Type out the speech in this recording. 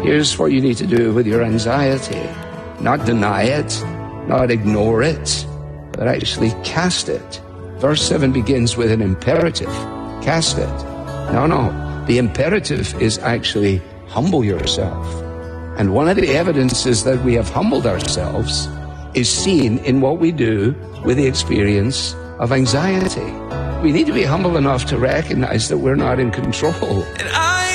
Here's what you need to do with your anxiety. Not deny it, not ignore it, but actually cast it. Verse 7 begins with an imperative. Cast it. No. The imperative is actually humble yourself. And one of the evidences that we have humbled ourselves is seen in what we do with the experience of anxiety. We need to be humble enough to recognize that we're not in control. And I